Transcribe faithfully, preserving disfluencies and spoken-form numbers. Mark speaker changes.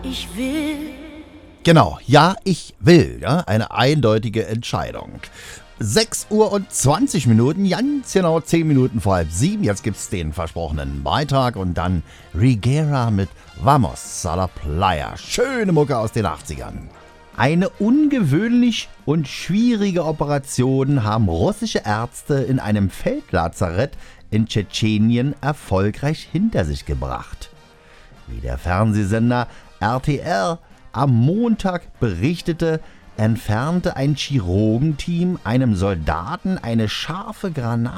Speaker 1: ich will.
Speaker 2: Genau, ja, ich will. Ja, eine eindeutige Entscheidung. sechs Uhr und zwanzig Minuten, ganz genau zehn Minuten vor halb sieben. Jetzt gibt's den versprochenen Beitrag und dann Rigera mit Vamos a la Playa. Schöne Mucke aus den achtzigern. Eine ungewöhnlich und schwierige Operation haben russische Ärzte in einem Feldlazarett in Tschetschenien erfolgreich hinter sich gebracht. Wie der Fernsehsender R T R am Montag berichtete, entfernte ein Chirurgenteam einem Soldaten eine scharfe Granate